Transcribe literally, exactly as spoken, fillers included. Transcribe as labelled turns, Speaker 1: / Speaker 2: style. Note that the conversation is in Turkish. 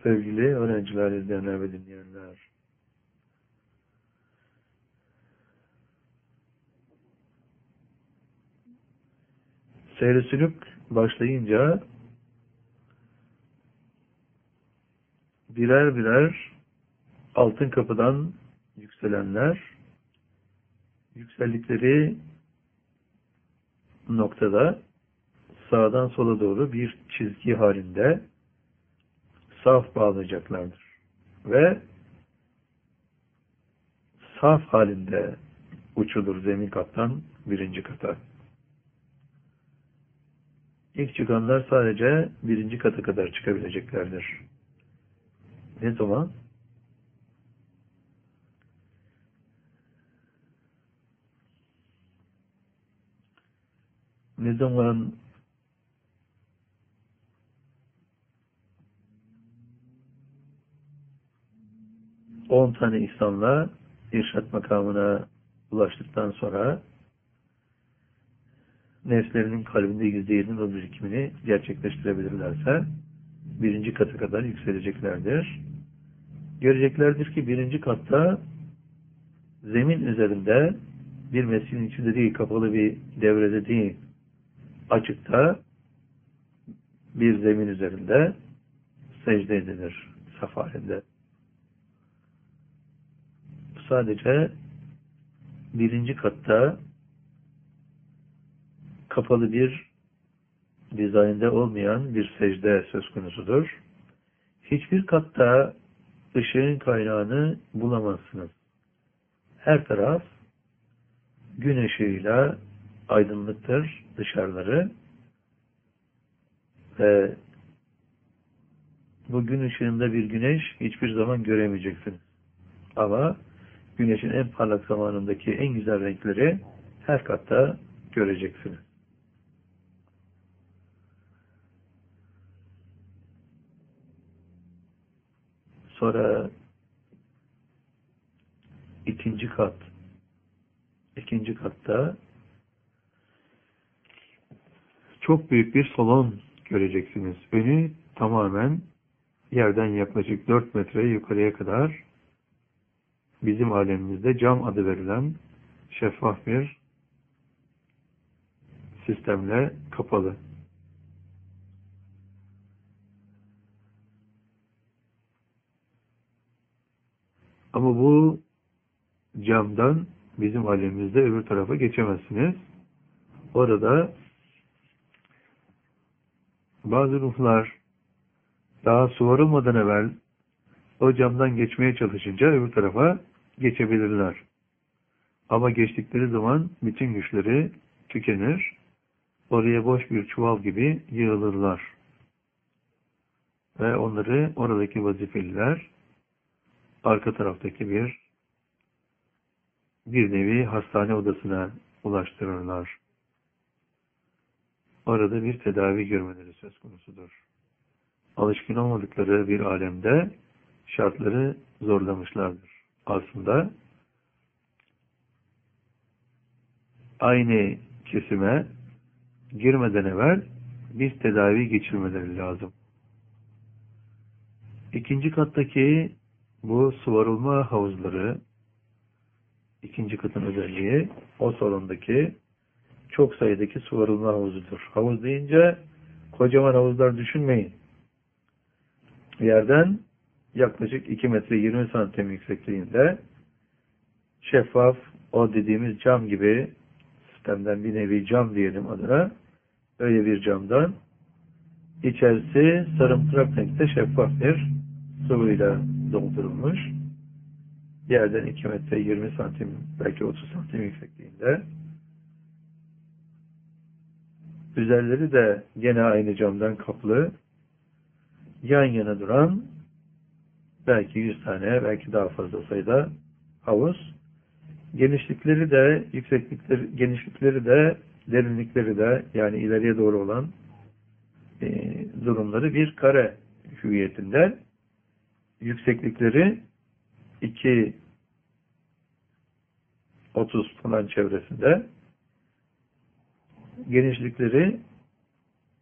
Speaker 1: Sevgili öğrenciler, izleyenler ve dinleyenler, seyri sülük başlayınca birer birer altın kapıdan yükselenler, yükseldikleri noktada sağdan sola doğru bir çizgi halinde saf bağlayacaklardır. Ve saf halinde uçulur zemin kattan birinci kata. İlk çıkanlar sadece birinci kata kadar çıkabileceklerdir. Ne zaman? Ne zaman on tane İslam'la irşad makamına ulaştıktan sonra nefslerinin kalbinde yüzde yedinin o birikimini gerçekleştirebilirlerse birinci kata kadar yükseleceklerdir. Göreceklerdir ki birinci katta zemin üzerinde bir mescidin içinde değil, kapalı bir devrede değil, açıkta bir zemin üzerinde secde edilir saf halinde. Sadece birinci katta kapalı bir dizaynda olmayan bir secde söz konusudur. Hiçbir katta ışığın kaynağını bulamazsınız. Her taraf gün ışığıyla aydınlıktır dışarıları ve bu gün ışığında bir güneş hiçbir zaman göremeyeceksiniz. Ama güneşin en parlak zamanındaki en güzel renkleri her katta göreceksiniz. Sonra ikinci kat, ikinci katta çok büyük bir salon göreceksiniz. Önü tamamen yerden yaklaşık dört metre yukarıya kadar bizim alemimizde cam adı verilen şeffaf bir sistemle kapalı. Ama bu camdan bizim alemimizde öbür tarafa geçemezsiniz. Orada bazı ruhlar daha su varılmadan evvel o camdan geçmeye çalışınca öbür tarafa geçebilirler. Ama geçtikleri zaman bütün güçleri tükenir. Oraya boş bir çuval gibi yığılırlar. Ve onları oradaki vazifeliler arka taraftaki bir bir nevi hastane odasına ulaştırırlar. Orada bir tedavi görmeleri söz konusudur. Alışkın olmadıkları bir alemde şartları zorlamışlardır. Aslında aynı kesime girmeden evvel bir tedavi geçirmeleri lazım. İkinci kattaki bu suvarılma havuzları, ikinci katın özelliği o salondaki çok sayıdaki suvarılma havuzudur. Havuz deyince kocaman havuzlar düşünmeyin. Yerden yaklaşık iki metre yirmi santim yüksekliğinde şeffaf, o dediğimiz cam gibi sistemden bir nevi cam diyelim adına, öyle bir camdan içerisi sarımtırak renkte şeffaf bir sıvıyla doldurulmuş. Yerden iki metre yirmi santim, belki otuz santim yüksekliğinde. Üzerleri de gene aynı camdan kaplı. Yan yana duran belki yüz tane, belki daha fazla sayıda havuz. Genişlikleri de, yükseklikleri, genişlikleri de, derinlikleri de, yani ileriye doğru olan e, durumları bir kare hüviyetinde. Yükseklikleri iki otuz falan çevresinde. Genişlikleri